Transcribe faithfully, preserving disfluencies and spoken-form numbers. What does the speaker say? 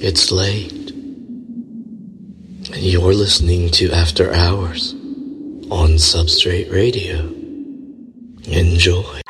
It's late, and you're listening to After Hours on Substrate Radio. Enjoy.